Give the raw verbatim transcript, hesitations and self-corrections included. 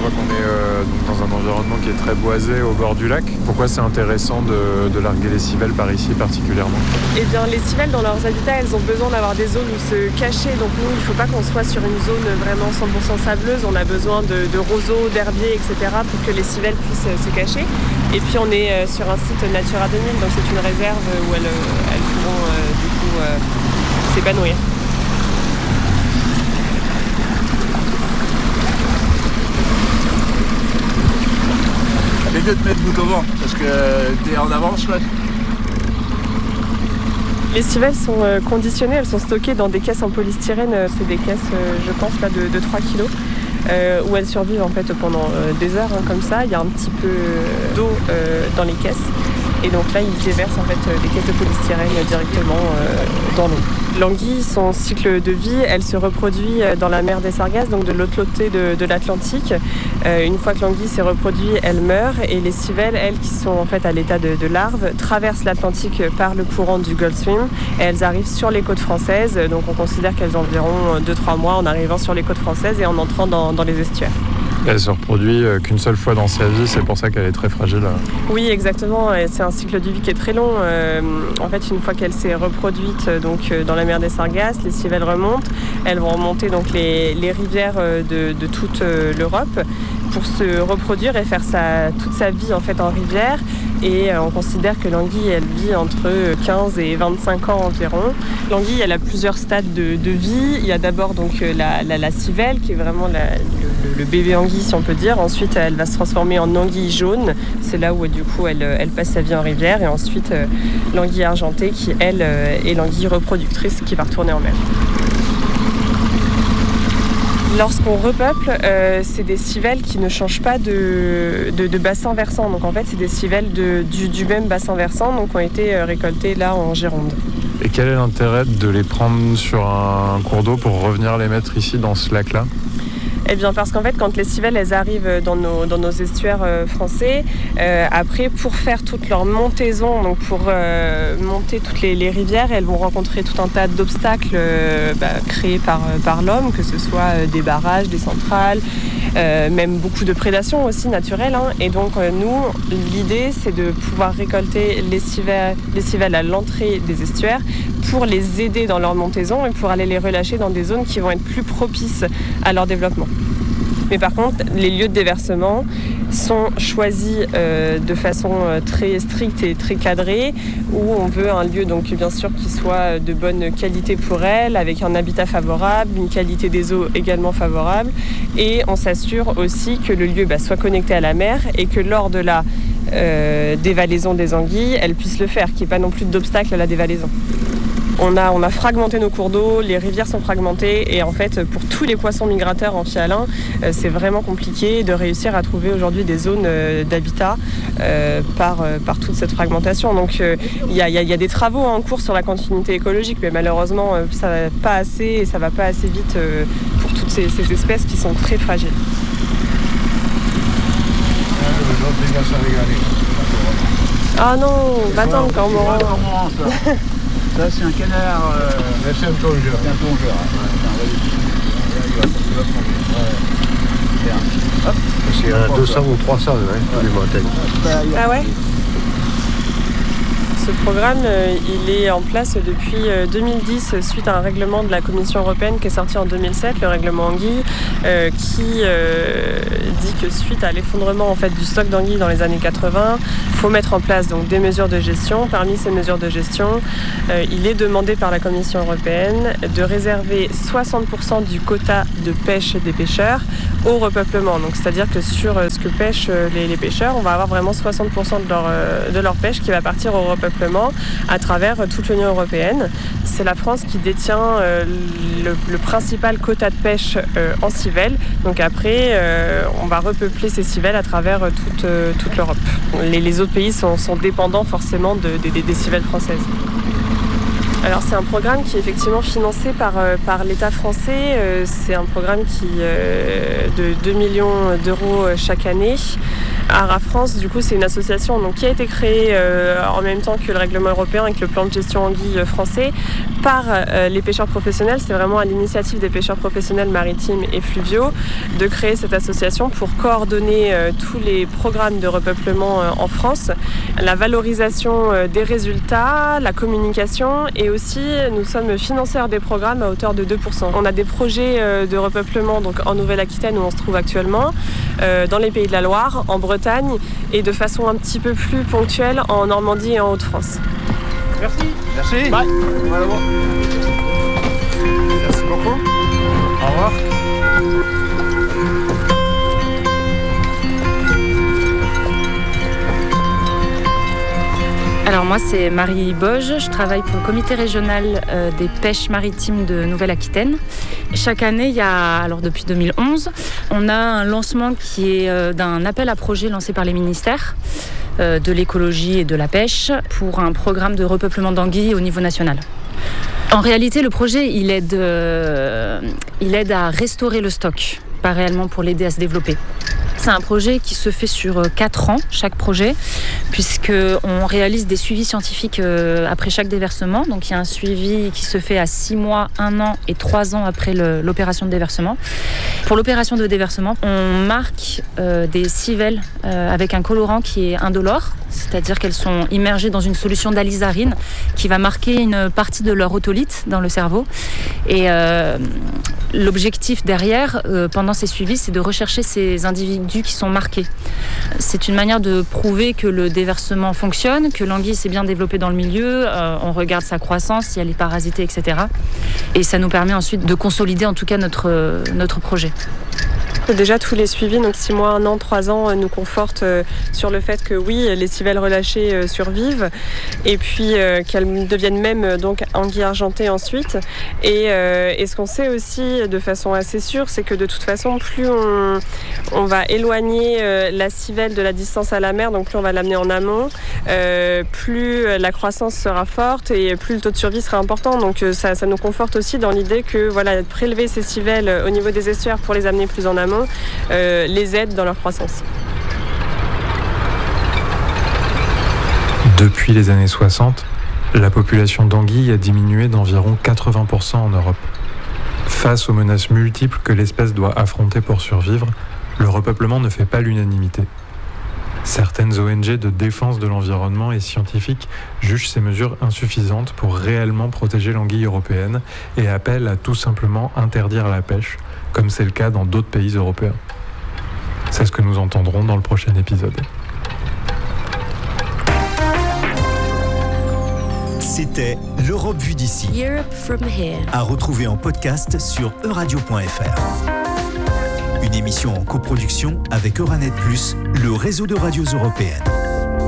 voit qu'on est euh, donc dans un environnement qui est très boisé au bord du lac. Pourquoi c'est intéressant de, de larguer les civelles par ici particulièrement? Eh bien, les civelles, dans leurs habitats, elles ont besoin d'avoir des zones où se cacher. Donc nous, il ne faut pas qu'on soit sur une zone vraiment cent pour cent sableuse. On a besoin de, de roseaux, d'herbiers, et cetera pour que les civelles puissent se cacher. Et puis on est sur un site Natura deux mille, donc c'est une réserve où elles, elles pourront euh, du coup euh, s'épanouir. Les deux te mettre bout au vent, parce que t'es en avance là. Les civelles sont euh, conditionnées, elles sont stockées dans des caisses en polystyrène. C'est des caisses, euh, je pense, là, de, de trois kilos. Euh, où elles survivent en fait pendant euh, des heures hein, comme ça. Il y a un petit peu d'eau euh, dans les caisses et donc là ils déversent en fait les caisses de polystyrène directement euh, dans l'eau. L'anguille, son cycle de vie, elle se reproduit dans la mer des Sargasses, donc de l'autre côté de, de l'Atlantique. Euh, une fois que l'anguille s'est reproduite, elle meurt et les civelles, elles qui sont en fait à l'état de, de larves, traversent l'Atlantique par le courant du Gulf Stream et elles arrivent sur les côtes françaises. Donc on considère qu'elles ont environ deux trois mois en arrivant sur les côtes françaises et en entrant dans, dans les estuaires. Elle se reproduit qu'une seule fois dans sa vie, c'est pour ça qu'elle est très fragile. Oui, exactement. C'est un cycle de vie qui est très long. Euh, en fait, une fois qu'elle s'est reproduite donc, dans la mer des Sargasses, les civelles remontent. Elles vont remonter donc, les, les rivières de, de toute l'Europe pour se reproduire et faire sa, toute sa vie en, fait, en rivière. Et euh, on considère que l'anguille, elle vit entre quinze et vingt-cinq ans environ. L'anguille, elle a plusieurs stades de, de vie. Il y a d'abord donc, la, la, la civelle, qui est vraiment la, le, le bébé anguille, si on peut dire. Ensuite, elle va se transformer en anguille jaune. C'est là où, du coup, elle, elle passe sa vie en rivière. Et ensuite, euh, l'anguille argentée, qui, elle, euh, est l'anguille reproductrice qui va retourner en mer. Lorsqu'on repeuple, euh, c'est des civelles qui ne changent pas de, de, de bassin versant. Donc en fait, c'est des civelles de, du, du même bassin versant, donc qui ont été récoltées là en Gironde. Et quel est l'intérêt de les prendre sur un cours d'eau pour revenir les mettre ici dans ce lac-là ? Eh bien parce qu'en fait quand les civelles elles arrivent dans nos, dans nos estuaires euh, français, euh, après pour faire toute leur montaison, donc pour euh, monter toutes les, les rivières, elles vont rencontrer tout un tas d'obstacles euh, bah, créés par, par l'homme, que ce soit euh, des barrages, des centrales, euh, même beaucoup de prédation aussi naturelle. Hein. Et donc euh, nous, l'idée c'est de pouvoir récolter les civelles, les civelles à l'entrée des estuaires pour les aider dans leur montaison et pour aller les relâcher dans des zones qui vont être plus propices à leur développement. Mais par contre, les lieux de déversement sont choisis euh, de façon euh, très stricte et très cadrée, où on veut un lieu donc bien sûr qui soit de bonne qualité pour elles, avec un habitat favorable, une qualité des eaux également favorable, et on s'assure aussi que le lieu bah, soit connecté à la mer et que lors de la euh, dévalaison des anguilles, elles puissent le faire, qu'il n'y ait pas non plus d'obstacle à la dévalaison. On a, on a fragmenté nos cours d'eau, les rivières sont fragmentées et en fait pour tous les poissons migrateurs amphihalins, euh, c'est vraiment compliqué de réussir à trouver aujourd'hui des zones euh, d'habitat euh, par, euh, par toute cette fragmentation. Donc il euh, y, a, y, a, y a des travaux en cours sur la continuité écologique, mais malheureusement euh, ça va pas assez et ça va pas assez vite euh, pour toutes ces, ces espèces qui sont très fragiles. Ah non, va-t'en le cormoran. Ça, c'est un canard. Euh... C'est un plongeur. C'est un plongeur. C'est à deux cents ou trois cents, hein, tous les montagnes. Ah ouais ? Ce programme, euh, il est en place depuis euh, deux mille dix suite à un règlement de la Commission européenne qui est sorti en deux mille sept, le règlement anguille, euh, qui euh, dit que suite à l'effondrement en fait, du stock d'anguilles dans les années quatre-vingts, il faut mettre en place donc, des mesures de gestion. Parmi ces mesures de gestion, euh, il est demandé par la Commission européenne de réserver soixante pour cent du quota de pêche des pêcheurs au repeuplement. Donc, c'est-à-dire que sur euh, ce que pêchent euh, les, les pêcheurs, on va avoir vraiment soixante pour cent de leur, euh, de leur pêche qui va partir au repeuplement à travers toute l'Union européenne. C'est la France qui détient euh, le, le principal quota de pêche euh, en civelle. Donc après, euh, on va repeupler ces civelles à travers euh, toute, euh, toute l'Europe. Les, les autres pays sont, sont dépendants forcément de, de, de, des civelles françaises. Alors c'est un programme qui est effectivement financé par, euh, par l'État français. Euh, c'est un programme qui euh, de deux millions d'euros chaque année. ARA France, du coup, c'est une association donc, qui a été créée euh, en même temps que le règlement européen avec le plan de gestion anguille français par euh, les pêcheurs professionnels. C'est vraiment à l'initiative des pêcheurs professionnels maritimes et fluviaux de créer cette association pour coordonner euh, tous les programmes de repeuplement euh, en France, la valorisation euh, des résultats, la communication et aussi nous sommes financeurs des programmes à hauteur de deux pour cent. On a des projets euh, de repeuplement donc, en Nouvelle-Aquitaine où on se trouve actuellement, euh, dans les Pays de la Loire, en Bretagne et de façon un petit peu plus ponctuelle en Normandie et en Hauts-de-France. Merci. Merci. Bye. Voilà, bon. Merci beaucoup. Au revoir. Alors moi c'est Marie Boge, je travaille pour le comité régional euh, des pêches maritimes de Nouvelle-Aquitaine. Chaque année, il y a, alors depuis deux mille onze, on a un lancement qui est euh, d'un appel à projet lancé par les ministères euh, de l'écologie et de la pêche pour un programme de repeuplement d'anguilles au niveau national. En réalité, le projet, il aide, euh, il aide à restaurer le stock, pas réellement pour l'aider à se développer. C'est un projet qui se fait sur quatre ans, chaque projet, puisqu'on réalise des suivis scientifiques après chaque déversement. Donc il y a un suivi qui se fait à six mois, un an et trois ans après le, l'opération de déversement. Pour l'opération de déversement, on marque euh, des civelles euh, avec un colorant qui est indolore, c'est-à-dire qu'elles sont immergées dans une solution d'alizarine qui va marquer une partie de leur otolite dans le cerveau. Et euh, l'objectif derrière, euh, pendant ces suivis, c'est de rechercher ces individus qui sont marqués. C'est une manière de prouver que le déversement fonctionne, que l'anguille s'est bien développée dans le milieu, euh, on regarde sa croissance, si elle est parasitée, et cetera. Et ça nous permet ensuite de consolider en tout cas notre, euh, notre projet. Déjà tous les suivis, donc six mois, un an, trois ans, nous confortent euh, sur le fait que oui, les civelles relâchées euh, survivent et puis euh, qu'elles deviennent même euh, donc anguilles argentées ensuite. Et, euh, et ce qu'on sait aussi de façon assez sûre, c'est que de toute façon, plus on, on va éloigner euh, la civelle de la distance à la mer, donc plus on va l'amener en amont, euh, plus la croissance sera forte et plus le taux de survie sera important. Donc euh, ça, ça nous conforte aussi dans l'idée que voilà, prélever ces civelles au niveau des estuaires pour les amener plus en amont, Euh, les aide dans leur croissance. Depuis les années soixante, la population d'anguilles a diminué d'environ quatre-vingts pour cent en Europe. Face aux menaces multiples que l'espèce doit affronter pour survivre, le repeuplement ne fait pas l'unanimité. Certaines O N G de défense de l'environnement et scientifiques jugent ces mesures insuffisantes pour réellement protéger l'anguille européenne et appellent à tout simplement interdire la pêche, comme c'est le cas dans d'autres pays européens. C'est ce que nous entendrons dans le prochain épisode. C'était l'Europe vue d'ici. Europe from here. À retrouver en podcast sur euradio point f r. Une émission en coproduction avec Euranet plus, le réseau de radios européennes.